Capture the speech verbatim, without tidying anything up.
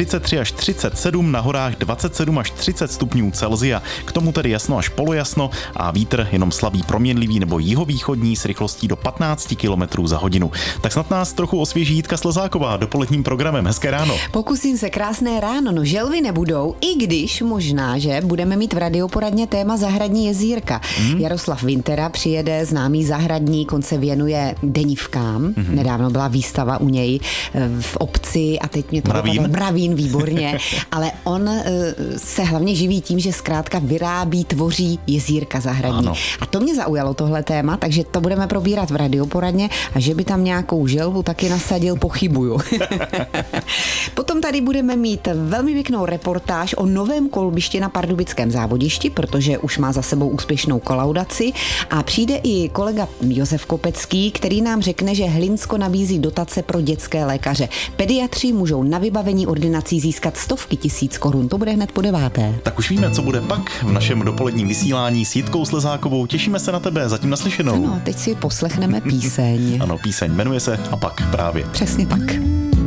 třicet tři až třicet sedm, na horách dvacet sedm až třicet stupňů Celsia. K tomu tedy jasno až polojasno a vítr jenom slabý proměnlivý nebo jihovýchodní s rychlostí do patnáct kilometrů za hodinu. Tak snad nás trochu osvěží Jitka Slezáková dopoledním programem. Hezké ráno. Pokusím se, krásné ráno. No želvy nebudou, i když možná, že budeme mít v radioporadně téma zahradní jezírka. Hmm. Jaroslav Vintera přijede, známý zahradník, on se věnuje denivkám. Hmm. Nedávno byla výstava u něj v obci a teď mě to Mravín. Mravín, výborně. Ale on se hlavně živí tím, že zkrátka vyrábí, tvoří jezírka zahradní. Ano. A to mě zaujalo tohle téma, takže to budeme probírat v radioporadně a že by tam nějakou želvu taky nasadil, pochybuju. Potom tady budeme mít velmi pěknou reportáž o novém kolbišti na pardubickém závodišti, protože už má za sebou úspěšnou kolaudaci a přijde i kolega Josef Kopecký, který nám řekne, že Hlinsko nabízí dotace pro dětské lékaře. Pediatři můžou na vybavení ordinací získat stovky tisíc korun. To bude hned po deváté. Tak už víme, co bude pak v našem dopoledním vysílání s Jitkou Slezákovou. Těšíme se na tebe, zatím naslyšenou. Ano, teď si poslechneme píseň. Ano, píseň jmenuje se A pak právě. Přesně tak.